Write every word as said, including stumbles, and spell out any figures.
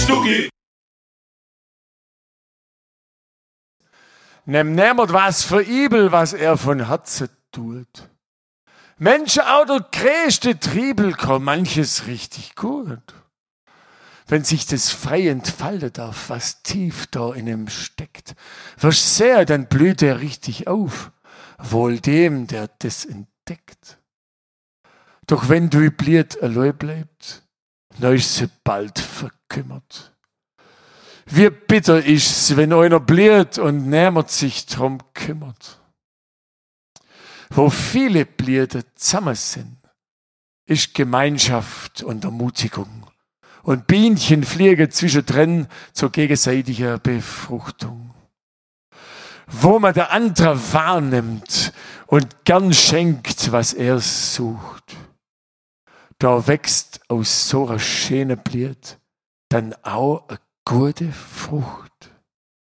Stucki. Nimm niemand was für übel, was er von Herzen tut. Menschen auch der größte Triebel kann manches richtig gut. Wenn sich das frei entfalten darf, was tief da in ihm steckt, wirst sehr, dann blüht er richtig auf, wohl dem, der das entdeckt. Doch wenn du bliert allein bleibt, dann ist sie bald verkümmert. Wie bitter ist's, wenn einer bliert und niemand sich drum kümmert. Wo viele Blierde zusammen sind, ist Gemeinschaft und Ermutigung. Und Bienchen fliegen zwischendrin zur gegenseitigen Befruchtung. Wo man der andere wahrnimmt und gern schenkt, was er sucht. Da wächst aus so einer schönen Blied dann auch eine gute Frucht.